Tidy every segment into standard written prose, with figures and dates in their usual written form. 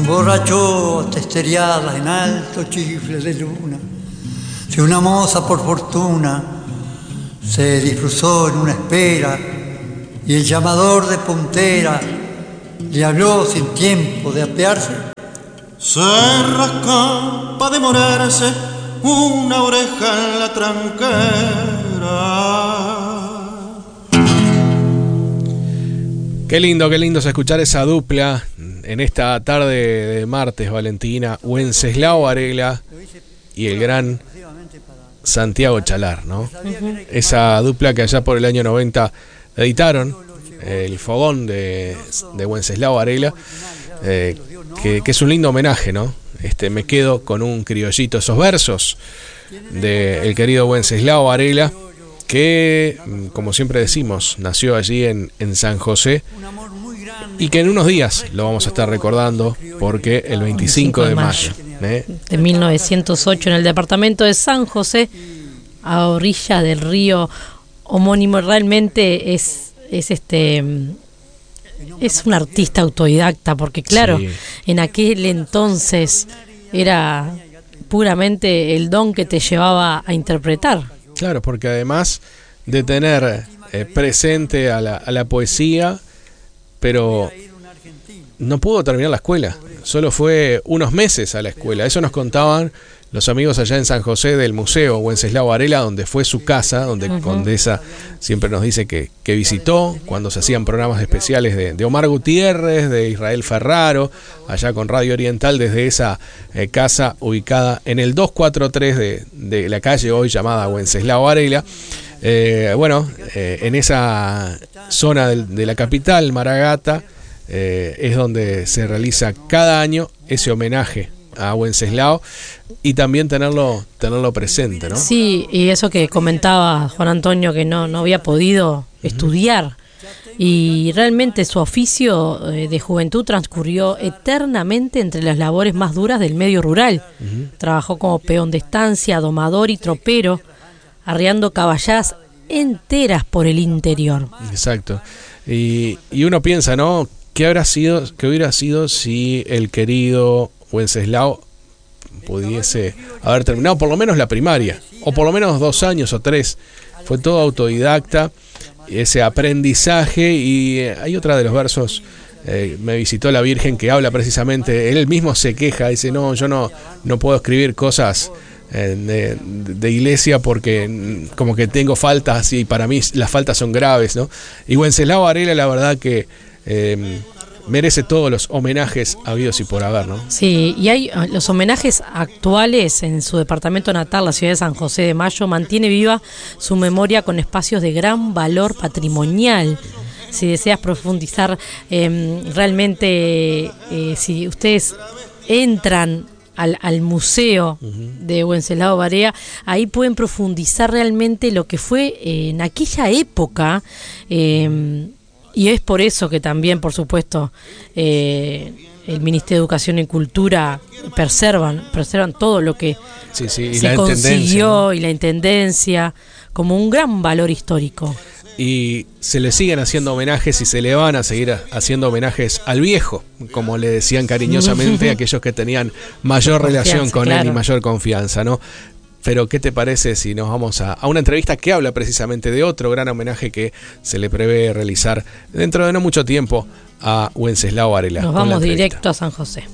emborrachó testeriada en alto chifle de luna. Si una moza por fortuna se disfruzó en una espera y el llamador de puntera le habló sin tiempo de apearse, se rasca pa' demorarse una oreja en la tranquera. Qué lindo es escuchar esa dupla en esta tarde de martes, Valentina. Wenceslao Varela y el gran Santiago Chalar, ¿no? Uh-huh. Esa dupla que allá por el año 90 editaron, el fogón de Wenceslao Varela, que es un lindo homenaje, ¿no? Me quedo con un criollito, esos versos del querido Wenceslao Varela, que, como siempre decimos, nació allí en San José, y que en unos días lo vamos a estar recordando, porque el 25 de mayo de 1908, en el departamento de San José, a orilla del río homónimo, realmente es un artista autodidacta, porque claro, sí, en aquel entonces era puramente el don que te llevaba a interpretar. Claro, porque además de tener presente a la poesía, pero no pudo terminar la escuela, solo fue unos meses a la escuela. Eso nos contaban los amigos allá en San José del Museo Wenceslao Varela, donde fue su casa, donde uh-huh. Condesa siempre nos dice que visitó cuando se hacían programas especiales de Omar Gutiérrez, de Israel Ferraro, allá con Radio Oriental, desde esa casa ubicada en el 243 de la calle hoy llamada Wenceslao Varela. En esa zona de la capital, Maragata, es donde se realiza cada año ese homenaje a Wenceslao, y también tenerlo presente, ¿no? Sí, y eso que comentaba Juan Antonio, que no había podido estudiar, y realmente su oficio de juventud transcurrió eternamente entre las labores más duras del medio rural. Uh-huh. Trabajó como peón de estancia, domador y tropero, arriando caballadas enteras por el interior. Exacto. Y uno piensa, ¿no? ¿Qué hubiera sido si el querido Wenceslao pudiese haber terminado por lo menos la primaria, o por lo menos 2 años o 3? Fue todo autodidacta, ese aprendizaje. Y hay otra de los versos, me visitó la Virgen, que habla precisamente, él mismo se queja, dice, no, yo no puedo escribir cosas de iglesia porque como que tengo faltas, y para mí las faltas son graves, ¿no? Y Wenceslao Varela, la verdad que merece todos los homenajes habidos y por haber, ¿no? Sí, y hay los homenajes actuales en su departamento natal, la ciudad de San José de Mayo, mantiene viva su memoria con espacios de gran valor patrimonial. Si deseas profundizar, realmente, si ustedes entran al museo de Wenceslao Varela, ahí pueden profundizar realmente lo que fue en aquella época, y es por eso que también, por supuesto, el Ministerio de Educación y Cultura preservan todo lo que se consiguió, ¿no? Y la Intendencia, como un gran valor histórico. Y se le siguen haciendo homenajes, y se le van a seguir haciendo homenajes al viejo, como le decían cariñosamente aquellos que tenían mayor relación con él y mayor confianza, ¿no? Pero ¿qué te parece si nos vamos a una entrevista que habla precisamente de otro gran homenaje que se le prevé realizar dentro de no mucho tiempo a Wenceslao Varela? Nos vamos directo a San José.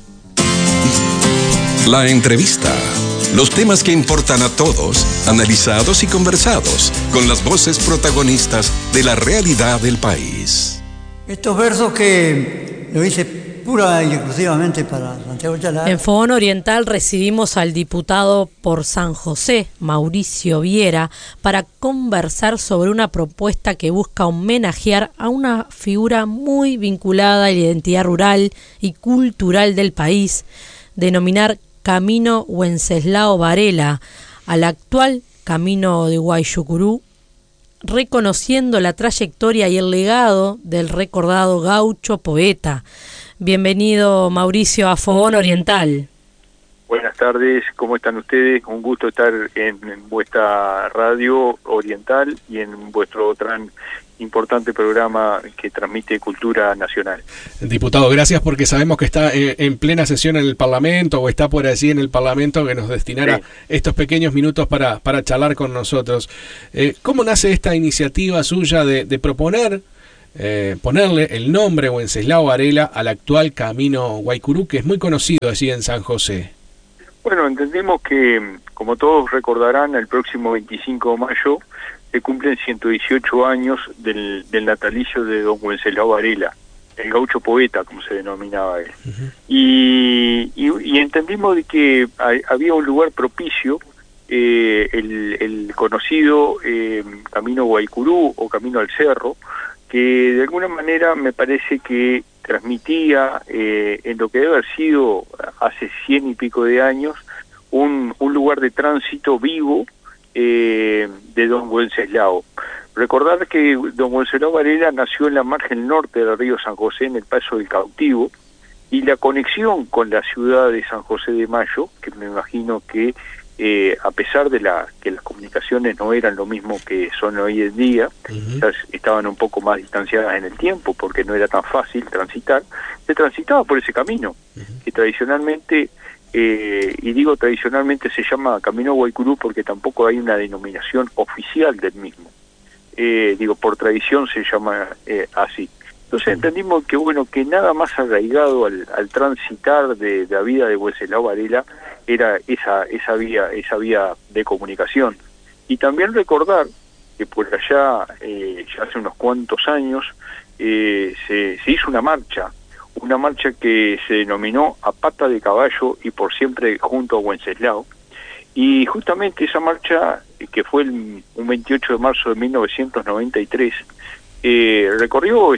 La entrevista. Los temas que importan a todos, analizados y conversados con las voces protagonistas de la realidad del país. Estos versos que lo hice pura y exclusivamente para Santiago Chalar. En Fogón Oriental recibimos al diputado por San José, Mauricio Viera, para conversar sobre una propuesta que busca homenajear a una figura muy vinculada a la identidad rural y cultural del país, denominar Camino Wenceslao Varela al actual Camino de Guayucurú, reconociendo la trayectoria y el legado del recordado gaucho poeta. Bienvenido, Mauricio, a Fogón Oriental. Buenas tardes, ¿cómo están ustedes? Un gusto estar en vuestra radio oriental y en vuestro importante programa que transmite cultura nacional. Diputado, gracias, porque sabemos que está en plena sesión en el Parlamento, o está por allí en el Parlamento, que nos destinara Sí. estos pequeños minutos para charlar con nosotros. ¿Cómo nace esta iniciativa suya de proponer, ponerle el nombre Wenceslao Varela al actual Camino Guaycurú, que es muy conocido allí en San José? Bueno, entendemos que, como todos recordarán, el próximo 25 de mayo se cumplen 118 años del natalicio de don Wenceslao Varela, el gaucho poeta, como se denominaba él. Y entendimos de que había un lugar propicio, el conocido Camino Guaycurú o Camino al Cerro, que de alguna manera me parece que transmitía en lo que debe haber sido hace 100 y pico de años un lugar de tránsito vivo de don Wenceslao. Recordar que don Wenceslao Varela nació en la margen norte del río San José, en el Paso del Cautivo, y la conexión con la ciudad de San José de Mayo, que me imagino que a pesar de que las comunicaciones no eran lo mismo que son hoy en día, quizás estaban un poco más distanciadas en el tiempo porque no era tan fácil transitar, se transitaba por ese camino, que tradicionalmente, y digo tradicionalmente, se llama Camino Guaycurú porque tampoco hay una denominación oficial del mismo. Digo, por tradición se llama así. Entonces entendimos que bueno, que nada más arraigado al transitar de la vida de Wenceslao Varela era esa vía de comunicación. Y también recordar que por allá, ya hace unos cuantos años, se hizo una marcha que se denominó A Pata de Caballo y por siempre junto a Wenceslao. Y justamente esa marcha, que fue un 28 de marzo de 1993, recorrió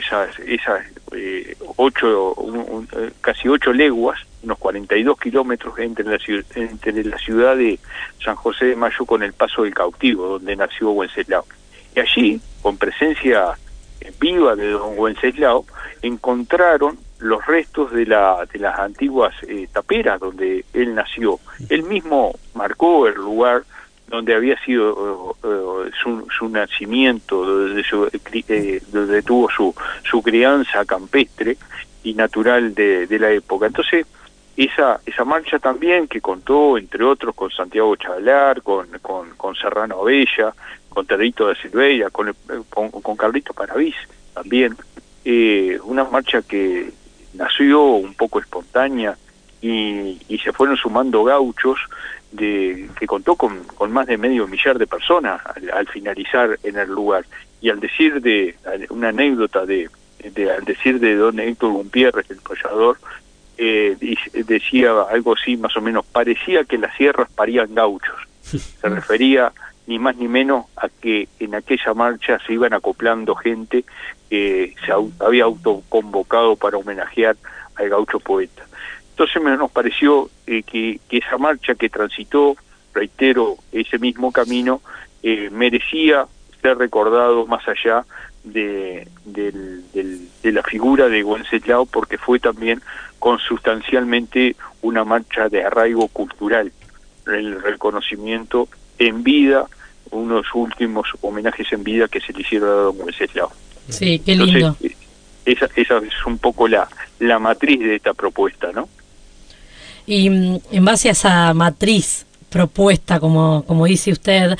casi 8 leguas, unos 42 kilómetros entre la ciudad de San José de Mayo con el Paso del Cautivo, donde nació Wenceslao. Y allí, con presencia viva de don Wenceslao, encontraron los restos de las antiguas taperas donde él nació. Él mismo marcó el lugar donde había sido su nacimiento, donde tuvo su crianza campestre y natural de la época. Entonces, esa marcha también, que contó, entre otros, con Santiago Chavalar, con Serrano Abella, con Tadito de Silveira, con Carlito Paravís también, una marcha que nació un poco espontánea y se fueron sumando gauchos, que contó con más de 500,000 de personas al finalizar en el lugar. Y al decir una anécdota al decir de don Héctor Gumpierres, el payador, decía algo así más o menos: parecía que las sierras parían gauchos. Se refería ni más ni menos a que en aquella marcha se iban acoplando gente que se había autoconvocado para homenajear al gaucho poeta. Entonces nos pareció que esa marcha que transitó, reitero, ese mismo camino, merecía ser recordado más allá de la figura de Wenceslao, porque fue también consustancialmente una marcha de arraigo cultural, el reconocimiento en vida, unos últimos homenajes en vida que se le hicieron a don Wenceslao. Sí, qué lindo. Entonces, esa es un poco la matriz de esta propuesta, ¿no? Y en base a esa matriz propuesta, como dice usted,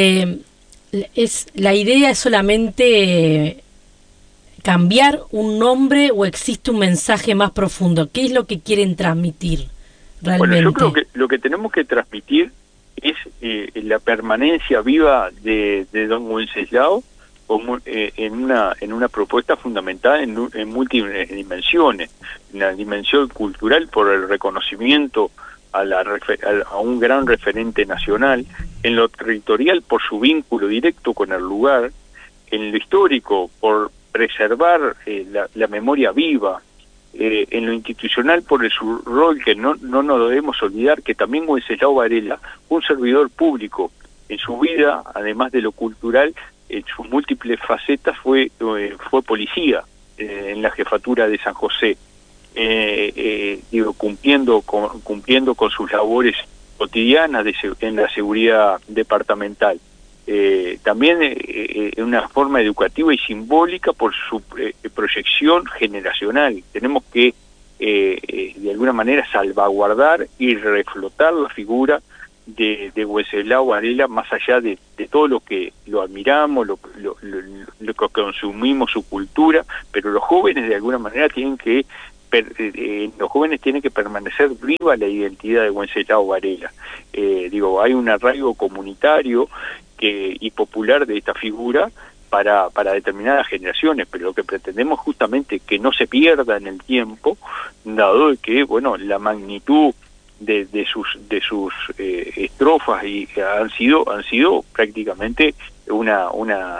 la idea es solamente cambiar un nombre, o existe un mensaje más profundo. ¿Qué es lo que quieren transmitir realmente? Bueno, yo creo que lo que tenemos que transmitir es la permanencia viva de don Wenceslao en una propuesta fundamental en múltiples dimensiones. En la dimensión cultural, por el reconocimiento a un gran referente nacional; en lo territorial, por su vínculo directo con el lugar; en lo histórico, por preservar la memoria viva; en lo institucional, por su rol, que no nos debemos olvidar, que también Wenceslao Varela, un servidor público en su vida, además de lo cultural, en sus múltiples facetas, fue policía en la jefatura de San José, cumpliendo con sus labores cotidianas en la seguridad departamental. también una forma educativa y simbólica por su proyección generacional. Tenemos que de alguna manera salvaguardar y reflotar la figura de Wenceslao Varela, más allá de todo lo que lo admiramos, lo que consumimos su cultura, pero los jóvenes de alguna manera tienen que permanecer viva la identidad de Wenceslao Varela. Hay un arraigo comunitario y popular de esta figura para determinadas generaciones, pero lo que pretendemos justamente que no se pierda en el tiempo, dado que la magnitud de sus estrofas y han sido prácticamente una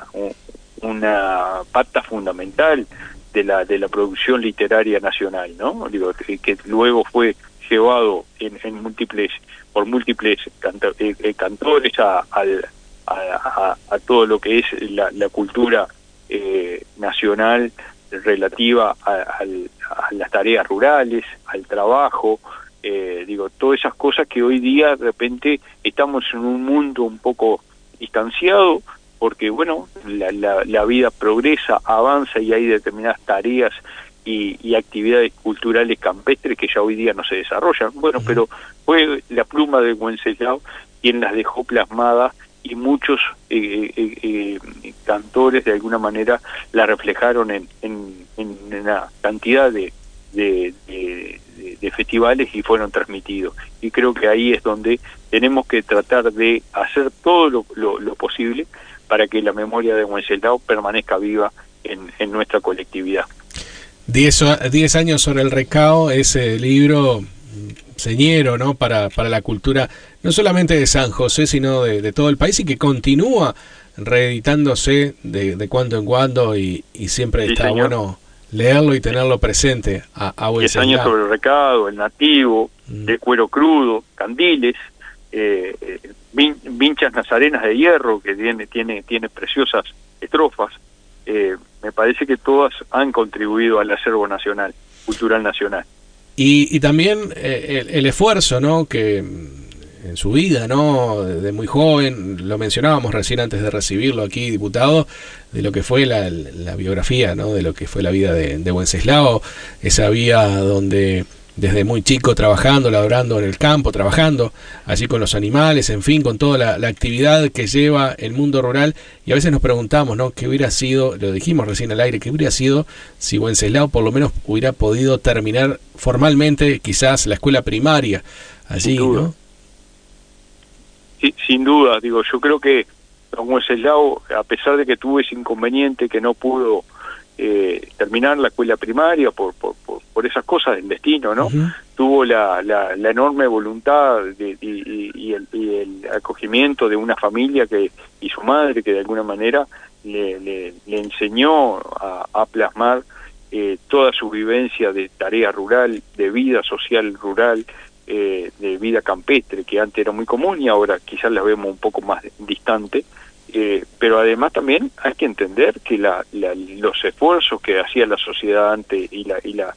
pata fundamental de la producción literaria nacional, ¿no? Que luego fue llevado por múltiples cantores a todo lo que es la cultura nacional relativa a las tareas rurales, al trabajo, todas esas cosas que hoy día de repente estamos en un mundo un poco distanciado, porque la vida progresa, avanza y hay determinadas tareas y actividades culturales campestres que ya hoy día no se desarrollan. Pero fue la pluma de Wenceslao quien las dejó plasmadas, y muchos cantores de alguna manera la reflejaron en una cantidad de festivales y fueron transmitidos. Y creo que ahí es donde tenemos que tratar de hacer todo lo posible para que la memoria de Wenceslao permanezca viva en nuestra colectividad. 10 años sobre el recao, ese libro señero, ¿no? Para la cultura, no solamente de San José, sino de todo el país, y que continúa reeditándose de cuando en cuando, y siempre sí, está señor. bueno leerlo y tenerlo presente a 10 años sobre el recado, el nativo, el cuero crudo, candiles, vinchas nazarenas de hierro, que tiene preciosas estrofas. Me parece que todas han contribuido al acervo nacional, cultural nacional. Y también el esfuerzo, ¿no? Que en su vida, ¿no? De muy joven, lo mencionábamos recién antes de recibirlo aquí, diputado, de lo que fue la biografía, ¿no? De lo que fue la vida de Wenceslao, esa vida donde desde muy chico trabajando, laborando en el campo, trabajando allí con los animales, en fin, con toda la actividad que lleva el mundo rural. Y a veces nos preguntamos, ¿no? ¿Qué hubiera sido, lo dijimos recién al aire, qué hubiera sido si Wenceslao por lo menos hubiera podido terminar formalmente quizás la escuela primaria allí, ¿no? Sí, sin duda, yo creo que don Wenceslao, a pesar de que tuvo ese inconveniente que no pudo terminar la escuela primaria por esas cosas del destino, ¿no? Uh-huh. Tuvo la enorme voluntad y el acogimiento de una familia y su madre, que de alguna manera le enseñó a plasmar toda su vivencia de tarea rural, de vida social rural, de vida campestre, que antes era muy común y ahora quizás la vemos un poco más distante. Pero además también hay que entender que los esfuerzos que hacía la sociedad antes y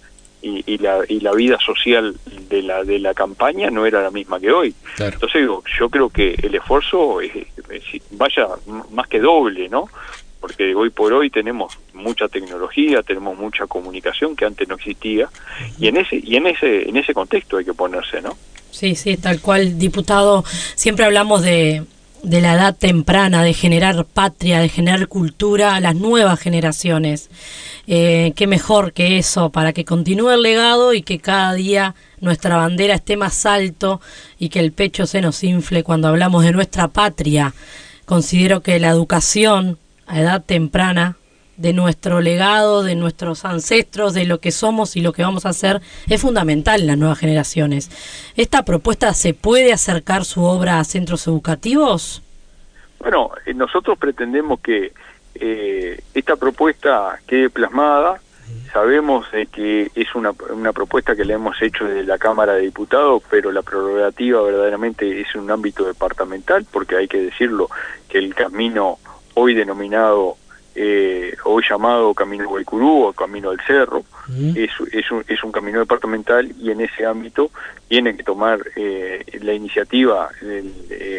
la vida social de la campaña no era la misma que hoy. Claro. Entonces yo creo que el esfuerzo vaya más que doble, ¿no? Porque hoy por hoy tenemos mucha tecnología, tenemos mucha comunicación que antes no existía, y en ese contexto hay que ponerse, ¿no? Sí, tal cual, diputado. Siempre hablamos de la edad temprana, de generar patria, de generar cultura a las nuevas generaciones. Qué mejor que eso, para que continúe el legado y que cada día nuestra bandera esté más alto y que el pecho se nos infle cuando hablamos de nuestra patria. Considero que la educación a edad temprana de nuestro legado, de nuestros ancestros, de lo que somos y lo que vamos a hacer, es fundamental en las nuevas generaciones. ¿Esta propuesta se puede acercar su obra a centros educativos? Bueno, nosotros pretendemos que esta propuesta quede plasmada. Sabemos de que es una propuesta que le hemos hecho desde la Cámara de Diputados, pero la prerrogativa verdaderamente es un ámbito departamental, porque hay que decirlo que el camino hoy denominado hoy llamado Camino Guaycurú o Camino del Cerro, es un camino departamental, y en ese ámbito tiene que tomar la iniciativa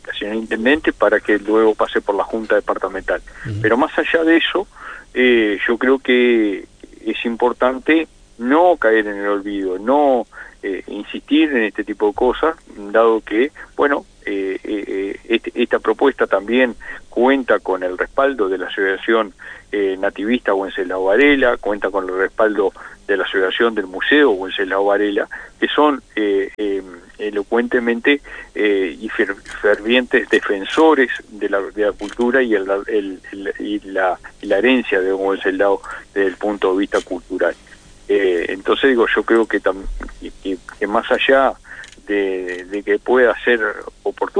señor intendente, para que luego pase por la Junta Departamental. Pero más allá de eso, yo creo que es importante no caer en el olvido, no insistir en este tipo de cosas, dado que, bueno, esta propuesta también cuenta con el respaldo de la Asociación Nativista Wenceslao Varela, cuenta con el respaldo de la Asociación del Museo Wenceslao Varela, que son elocuentemente y fervientes defensores de la cultura y la herencia de Wenceslao desde el punto de vista cultural. Entonces digo, yo creo que más allá de que pueda ser oportuno